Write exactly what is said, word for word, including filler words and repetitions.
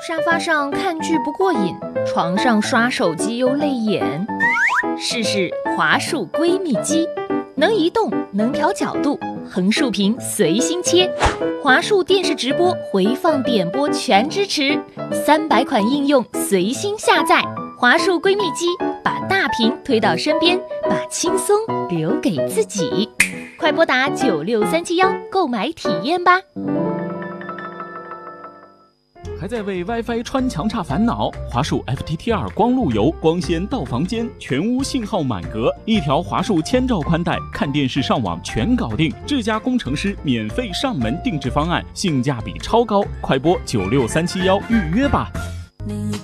沙发上看剧不过瘾，床上刷手机又累眼。试试华数闺蜜机，能移动，能调角度，横竖屏随心切。华数电视直播、回放点播全支持，三百款应用随心下载。华数闺蜜机，把大屏推到身边，把轻松留给自己。快拨打九六三七幺购买体验吧。 还在为 WiFi 穿墙差烦恼？华数 F T T 二 光路由，光纤到房间，全屋信号满格，一条华数千兆宽带，看电视上网全搞定。智家工程师免费上门定制方案，性价比超高，快拨九六三七幺预约吧。